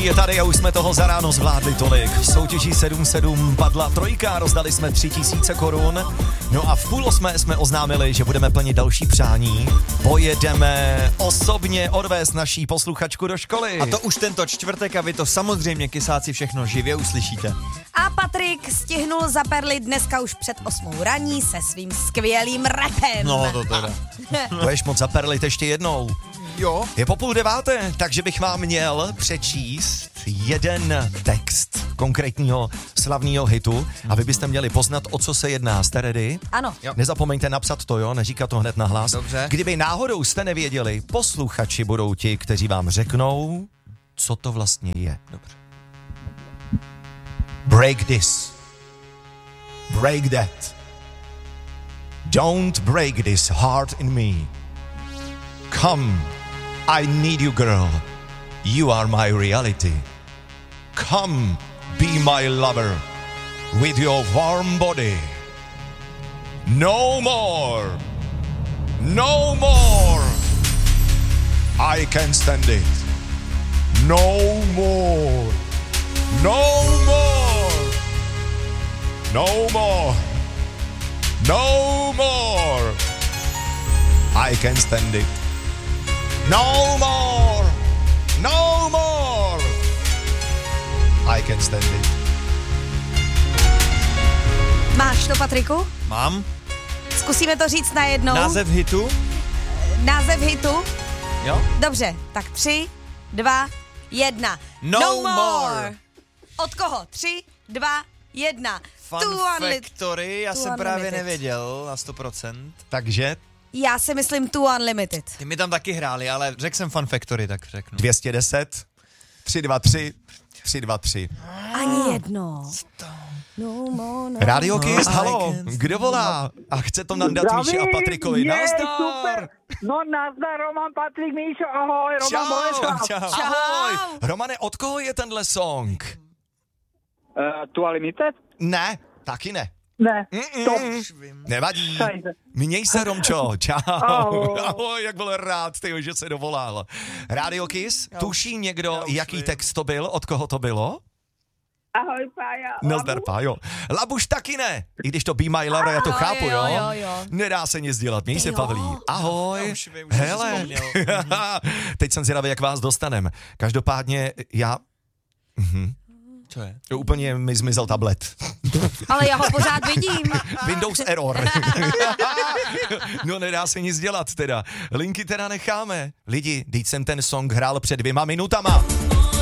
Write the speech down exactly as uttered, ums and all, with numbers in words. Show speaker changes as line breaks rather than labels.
je tady a už jsme toho za ráno zvládli tolik. V soutěži sedm sedm padla trojka, rozdali jsme tři tisíce korun. No a v půl osmé jsme oznámili, že budeme plnit další přání. Pojedeme osobně odvést naší posluchačku do školy.
A to už tento čtvrtek a vy to samozřejmě, kysáci, všechno živě uslyšíte.
A Patrik stihnul za perly dneska už před osmou raní se svým skvělým rapem.
No to teda.
Budeš moc zaperlit ještě jednou.
Jo.
Je po půl deváté, takže bych vám měl přečíst jeden text konkrétního slavného hitu a vy byste měli poznat, o co se jedná. Jste ready?
Ano.
Jo.
Nezapomeňte napsat to, jo, neříkat to hned nahlas.
Dobře.
Kdyby náhodou jste nevěděli, posluchači budou ti, kteří vám řeknou, co to vlastně je.
Dobře.
Break this. Break that. Don't break this heart in me. Come, I need you, girl. You are my reality. Come, be my lover with your warm body. No more. No more. I can't stand it. No more. No more. No more. No more. I can't stand it. No more. No more. I can't stand it.
Máš to, Patriku?
Mám.
Zkusíme to říct najednou.
Název hitu?
Název hitu?
Jo.
Dobře, tak tři, dva, jedna.
No, no more. more.
Od koho? Tři, dva, jedna.
Fun
Two
Factory, já
Two
jsem právě
Unlimited.
nevěděl na sto procent.
Takže
Já si myslím Two Unlimited.
Ty mi tam taky hráli, ale řekl jsem Fun Factory, tak řeknu.
dvě stě deset, tři dva tři, tři dva tři.
Ani jedno. No more, no.
Radio Kiss,
No,
halo,
I can-
kdo volá? A chce to nandat Míši a Patrikovi.
je,
Nazdar!
super. No nazdar, Roman, Patrik, Míšo, ahoj, Roman Boleslav.
Čau.
Ahoj! Romane, od koho je tenhle song?
Uh, Two Unlimited?
Ne, taky ne.
Ne, to.
Nevadí.
Scheiße.
Měj se, Romčo, čau.
Ahoj.
Ahoj, jak byl rád, tyjo, že se dovolal. Radio Kiss, tuší někdo,
už
jaký
vím.
text to byl, od koho to bylo?
Ahoj, Pája.
Nazdar, Pájo. Labuš taky ne, i když to Be My Lover, já to
Jo,
chápu,
jo,
jo?
jo, jo.
Nedá se nic dělat, měj se,
Jo.
Pavlí. Ahoj.
Já už vím, už jsem si
Hele.
vzpomněl.
Teď jsem zvědavý, jak vás dostanem. Každopádně já...
Co je?
Úplně mi zmizel tablet.
Ale já ho pořád vidím.
Windows error. No nedá se nic dělat teda. Linky teda necháme. Lidi, teď jsem ten song hrál před dvěma minutama.